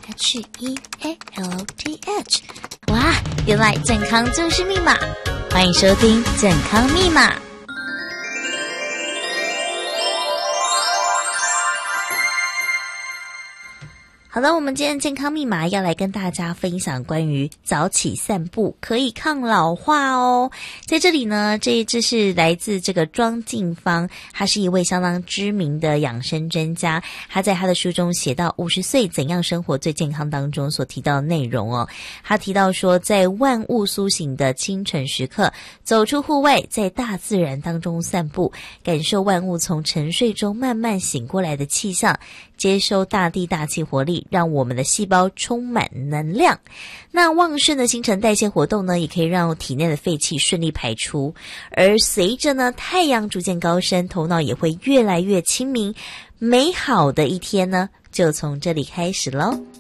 HEALTH。 哇，原来健康就是密码，欢迎收听健康密码。好了，我们今天健康密码要来跟大家分享关于早起散步可以抗老化哦。在这里呢，这是来自这个庄敬芳，他是一位相当知名的养生专家，他在他的书中写到50岁怎样生活最健康当中所提到的内容哦。他提到说，在万物苏醒的清晨时刻，走出户外，在大自然当中散步，感受万物从沉睡中慢慢醒过来的气象，接收大地大气活力，让我们的细胞充满能量。那旺盛的新陈代谢活动呢，也可以让体内的废气顺利排出。而随着呢太阳逐渐高升，头脑也会越来越清明，美好的一天呢就从这里开始咯。